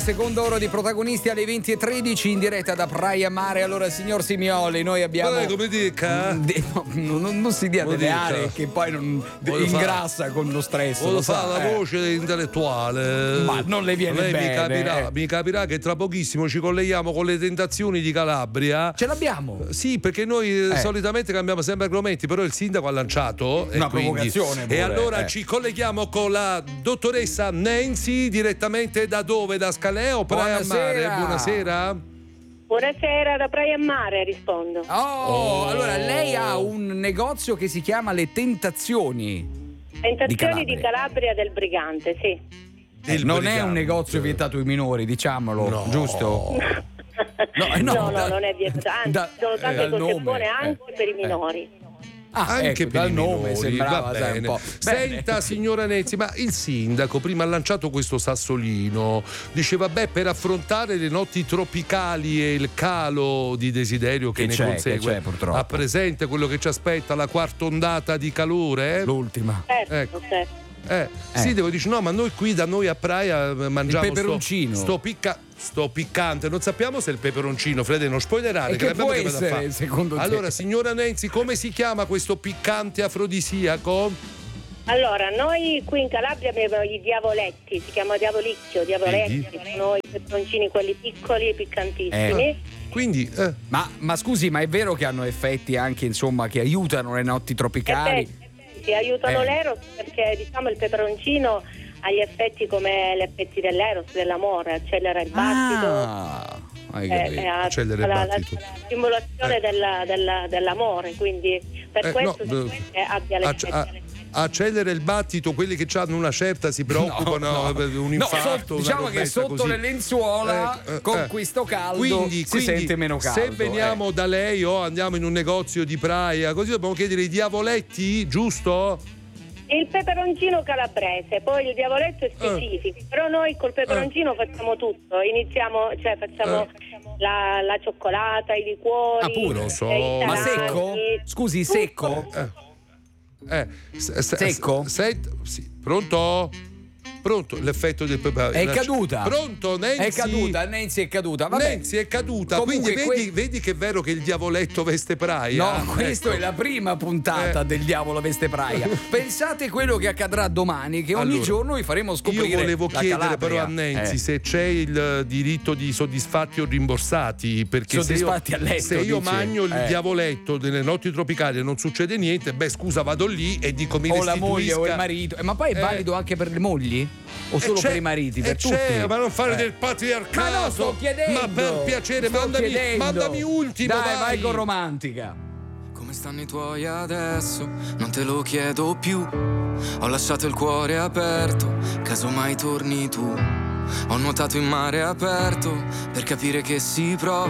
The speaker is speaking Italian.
Seconda ora di Protagonisti alle 20:13 in diretta da Praia Mare. Allora, signor Simioli, noi abbiamo. Come dica? Non si dia Come delle dica? aree che poi non ingrassa con lo stress. Voglio fare la voce intellettuale. Ma non le viene lei bene. Mi capirà che tra pochissimo ci colleghiamo con le tentazioni di Calabria. Ce l'abbiamo? Sì, perché noi solitamente cambiamo sempre argomenti, però il sindaco ha lanciato una provocazione pure, e allora ci colleghiamo con la dottoressa Nancy direttamente da dove? Da Scaleo, Praia Mare. Buonasera. Buonasera, da Praia Mare rispondo. Allora lei ha un negozio che si chiama Le Tentazioni. Tentazioni di Calabria del Brigante, sì. Non è un negozio vietato ai minori, diciamolo, giusto? No, non è vietato, anzi, sono tante cose buone anche per i minori. Anche per dal i nome minori, sembrava va un po'. Senta, signora Nezzi, ma il sindaco prima ha lanciato questo sassolino, diceva per affrontare le notti tropicali e il calo di desiderio che ne consegue, purtroppo. ha presente quello che ci aspetta, la quarta ondata di calore? L'ultima. Certo. Sì, devo dire, no, ma noi qui da noi a Praia mangiamo il peperoncino. sto piccante, non sappiamo se è il peperoncino, Fede, non spoilerare, e che può essere, secondo te? Allora, signora Nancy, come si chiama questo piccante afrodisiaco? Allora, noi qui in Calabria abbiamo i diavoletti, si chiama diavolicchio, diavoletti, sono i peperoncini quelli piccoli e piccantissimi. Quindi ma scusi, ma è vero che hanno effetti anche, insomma, che aiutano le notti tropicali? Sì, aiutano l'eros, perché diciamo il peperoncino ha gli effetti come gli effetti dell'eros, dell'amore, accelera il battito. Accelera il battito. La stimolazione dell'amore, quindi per questo abbia l'effetto. Accelera il battito, quelli che hanno una certa si preoccupano per un infarto. Diciamo che sotto così. le lenzuola con questo caldo si sente meno caldo. Se veniamo da lei o andiamo in un negozio di Praia, così dobbiamo chiedere i diavoletti, giusto? Il peperoncino calabrese, poi il diavoletto è specifico, però noi col peperoncino facciamo tutto, facciamo la cioccolata, i liquori. Pure lo so. Ma secco? Scusi, secco? Secco? Sì. Pronto? L'effetto del peperone è caduta. Pronto, Nancy? Nancy è caduta. Vabbè. Nancy è caduta. Comunque, quindi vedi che è vero che il diavoletto veste Praia. No, questa è la prima puntata del Diavolo Veste Praia. Pensate quello che accadrà domani, che ogni giorno vi faremo scoprire. Io volevo chiedere Calabria. però a Nancy se c'è il diritto di soddisfatti o rimborsati, perché se io mangio il diavoletto delle notti tropicali e non succede niente, scusa, vado lì e dico mi restituisca. O la moglie o il marito. Ma poi è valido anche per le mogli? O solo per i mariti? Per tutti? Ma non fare del patriarcato. Ma no, sto chiedendo. Ma per piacere, mandami ultimo. Dai, vai con romantica. Come stanno i tuoi adesso? Non te lo chiedo più. Ho lasciato il cuore aperto, casomai torni tu. Ho nuotato in mare aperto per capire che si prova